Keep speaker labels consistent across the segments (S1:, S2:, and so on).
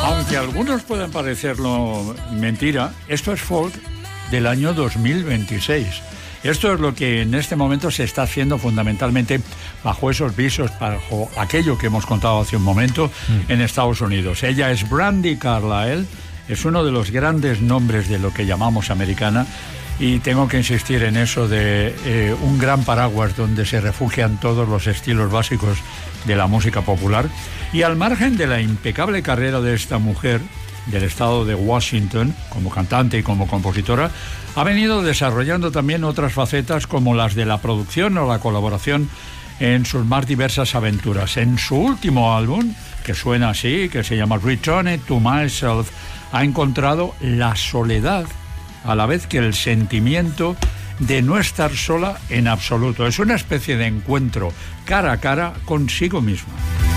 S1: Aunque a algunos puedan parecerlo mentira, esto es folk del año 2026. Esto es lo que en este momento se está haciendo fundamentalmente bajo esos visos, bajo aquello que hemos contado hace un momento en Estados Unidos. Ella es Brandi Carlile, es uno de los grandes nombres de lo que llamamos americana, y tengo que insistir en eso de un gran paraguas donde se refugian todos los estilos básicos de la música popular. Y al margen de la impecable carrera de esta mujer del estado de Washington, como cantante y como compositora, ha venido desarrollando también otras facetas como las de la producción o la colaboración en sus más diversas aventuras. En su último álbum, que suena así, que se llama Return to Myself, ha encontrado la soledad a la vez que el sentimiento de no estar sola en absoluto. Es una especie de encuentro cara a cara consigo misma.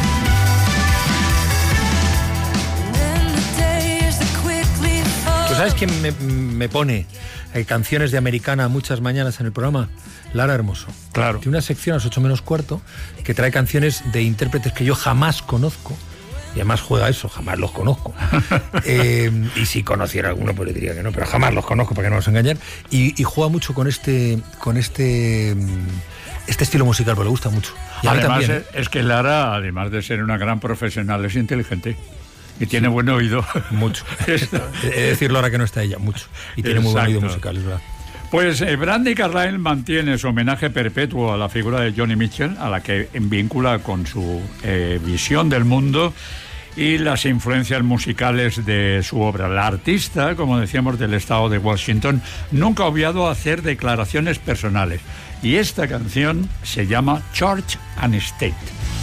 S2: ¿Tú sabes quién me pone canciones de americana muchas mañanas en el programa? Lara Hermoso.
S1: Claro.
S2: Tiene una sección a las 8:15 que trae canciones de intérpretes que yo jamás conozco. Y además juega eso, jamás los conozco. Y si conociera alguno, pues le diría que no, pero jamás los conozco para que no nos engañen. Y juega mucho con este estilo musical, porque le gusta mucho. Y
S1: además
S2: también,
S1: es que Lara, además de ser una gran profesional, es inteligente. Y tiene buen oído.
S2: Mucho. He de decirlo ahora que no está ella, mucho. Y tiene muy buen oído musical, es verdad.
S1: Pues Brandi Carlile mantiene su homenaje perpetuo a la figura de Joni Mitchell, a la que vincula con su visión del mundo y las influencias musicales de su obra. La artista, como decíamos, del estado de Washington, nunca ha obviado hacer declaraciones personales. Y esta canción se llama Church and State.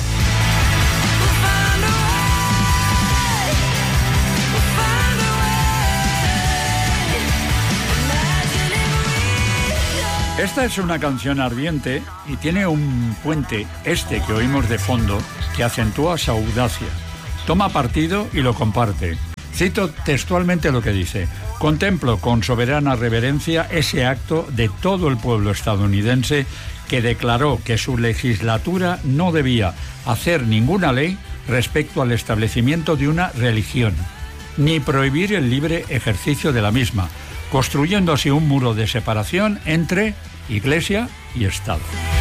S1: Esta es una canción ardiente y tiene un puente, que oímos de fondo, que acentúa su audacia. Toma partido y lo comparte. Cito textualmente lo que dice: contemplo con soberana reverencia ese acto de todo el pueblo estadounidense que declaró que su legislatura no debía hacer ninguna ley respecto al establecimiento de una religión, ni prohibir el libre ejercicio de la misma, construyendo así un muro de separación entre Iglesia y Estado.